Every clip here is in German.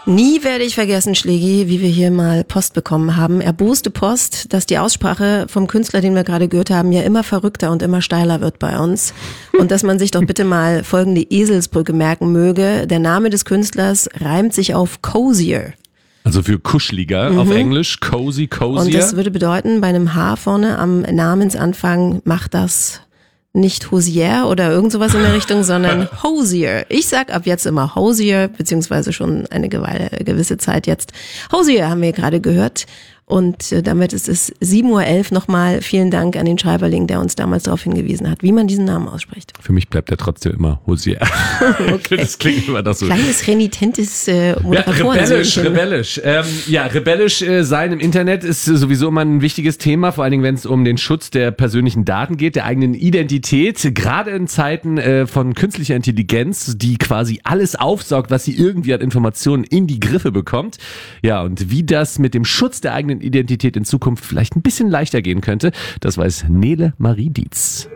Nie werde ich vergessen, Schlägi, wie wir hier mal Post bekommen haben. Erboste Post, dass die Aussprache vom Künstler, den wir gerade gehört haben, ja immer verrückter und immer steiler wird bei uns. Und dass man sich doch bitte mal folgende Eselsbrücke merken möge. Der Name des Künstlers reimt sich auf Cozier. Also für kuscheliger auf Englisch, cozy, cozier. Und das würde bedeuten, bei einem H vorne am Namensanfang macht das nicht Hosier oder irgend sowas in der Richtung, sondern Hosier. Ich sag ab jetzt immer Hosier, beziehungsweise schon eine gewisse Zeit jetzt. Hosier haben wir gerade gehört. Und damit ist es 7:11 Uhr nochmal. Vielen Dank an den Schreiberling, der uns damals darauf hingewiesen hat, wie man diesen Namen ausspricht. Für mich bleibt er trotzdem immer Hosier. Okay. Das klingt immer das so. Kleines renitentes Moderatoren. Rebellisch. Rebellisch sein im Internet ist sowieso immer ein wichtiges Thema, vor allen Dingen, wenn es um den Schutz der persönlichen Daten geht, der eigenen Identität. Gerade in Zeiten von künstlicher Intelligenz, die quasi alles aufsaugt, was sie irgendwie an Informationen in die Griffe bekommt. Ja, und wie das mit dem Schutz der eigenen Identität in Zukunft vielleicht ein bisschen leichter gehen könnte, das weiß Nele Marie Dietz.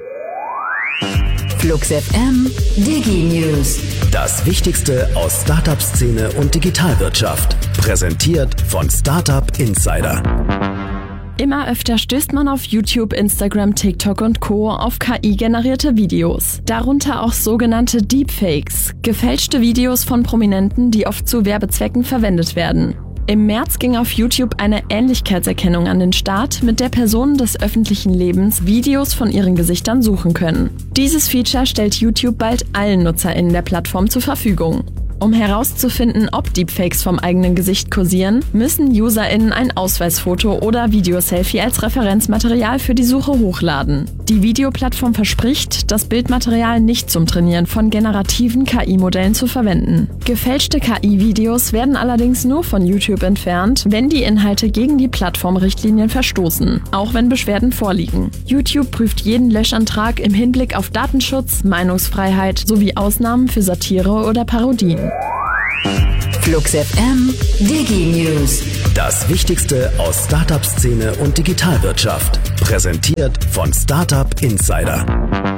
Flux FM Digi News. Das Wichtigste aus Startup-Szene und Digitalwirtschaft. Präsentiert von Startup Insider. Immer öfter stößt man auf YouTube, Instagram, TikTok und Co. auf KI-generierte Videos. Darunter auch sogenannte Deepfakes, gefälschte Videos von Prominenten, die oft zu Werbezwecken verwendet werden. Im März ging auf YouTube eine Ähnlichkeitserkennung an den Start, mit der Personen des öffentlichen Lebens Videos von ihren Gesichtern suchen können. Dieses Feature stellt YouTube bald allen NutzerInnen der Plattform zur Verfügung. Um herauszufinden, ob Deepfakes vom eigenen Gesicht kursieren, müssen UserInnen ein Ausweisfoto oder Videoselfie als Referenzmaterial für die Suche hochladen. Die Videoplattform verspricht, das Bildmaterial nicht zum Trainieren von generativen KI-Modellen zu verwenden. Gefälschte KI-Videos werden allerdings nur von YouTube entfernt, wenn die Inhalte gegen die Plattformrichtlinien verstoßen, auch wenn Beschwerden vorliegen. YouTube prüft jeden Löschantrag im Hinblick auf Datenschutz, Meinungsfreiheit sowie Ausnahmen für Satire oder Parodien. Flux FM Digi News. Das Wichtigste aus Startup-Szene und Digitalwirtschaft. Präsentiert von Startup Insider.